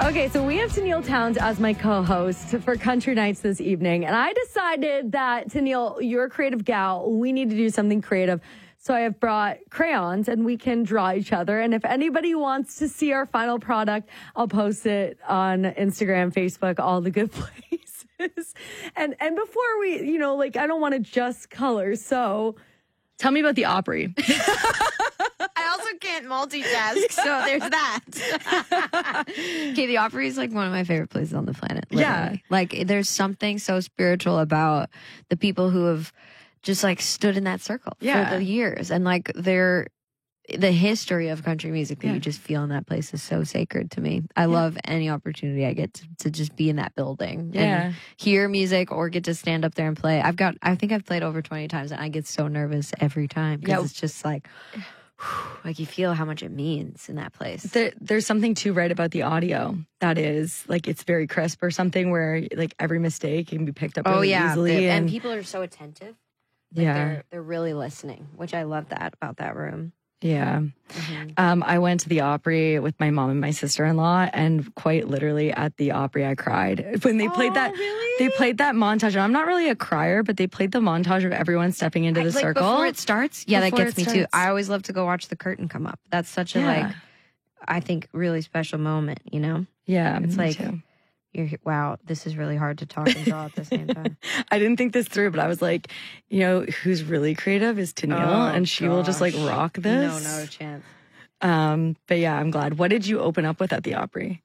Okay, so we have Tennille Townes as my co-host for Country Nights this evening. And I decided that, Tennille, you're a creative gal. We need to do something creative. So I have brought crayons and we can draw each other. And if anybody wants to see our final product, I'll post it on Instagram, Facebook, all the good places. And before we, I don't want to just color. So tell me about the Opry. I also can't multitask, so there's that. Okay, the Opry is like one of my favorite places on the planet. Literally. Yeah. Like there's something so spiritual about the people who have just like stood in that circle for the years. And like the history of country music that you just feel in that place is so sacred to me. I love any opportunity I get to just be in that building and hear music or get to stand up there and play. I think I've played over 20 times and I get so nervous every time because it's just like you feel how much it means in that place. There's something too right about the audio that is like it's very crisp or something where like every mistake can be picked up really easily. And people are so attentive. Like they're really listening, which I love that about that room. Yeah. Mm-hmm. I went to the Opry with my mom and my sister-in-law, and quite literally at the Opry, I cried when they played that. Really? They played that montage. And I'm not really a crier, but they played the montage of everyone stepping into the circle before it starts. Yeah, before that gets me too. starts. I always love to go watch the curtain come up. That's such a I think really special moment. You know? Yeah, it's me like. too. Wow, this is really hard to talk and draw at the same time. I didn't think this through, but I was like, who's really creative is Tennille, and she will just like rock this. No, not a chance. But yeah, I'm glad. What did you open up with at the Opry?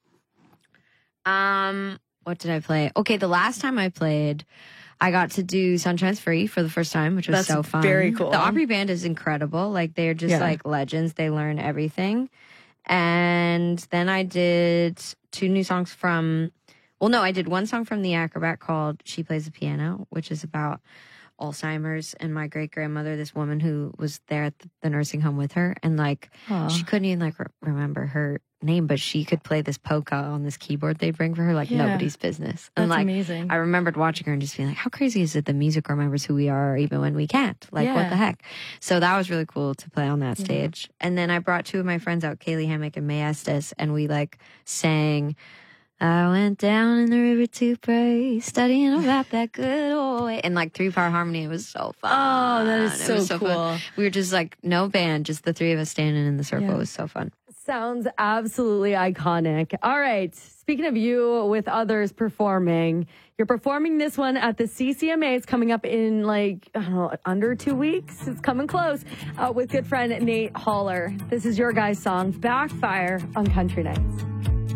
What did I play? Okay, the last time I played, I got to do Sunshine's Free for the first time, which was so fun. Very cool. The Opry band is incredible. Like they're just like legends. They learn everything. And then I did 2 new songs from. Well, no, I did one song from The Acrobat called She Plays the Piano, which is about Alzheimer's and my great-grandmother, this woman who was there at the nursing home with her. And like, she couldn't even like remember her name, but she could play this polka on this keyboard they bring for her like nobody's business. And That's like, amazing. I remembered watching her and just being like, how crazy is it the music remembers who we are even when we can't? Like, what the heck? So that was really cool to play on that stage. And then I brought 2 of my friends out, Kaylee Hammock and May Estes, and we like sang... I went down in the river to pray, studying about that good old way. And like 3-part harmony, it was so fun. Oh, that is so cool. Fun. We were just like, no band, just the 3 of us standing in the circle. It was so fun. sounds absolutely iconic. All right. Speaking of you with others performing, you're performing this one at the CCMA. It's coming up in under 2 weeks. It's coming close with good friend Nate Haller. This is your guys' song, Backfire, on Country Nights.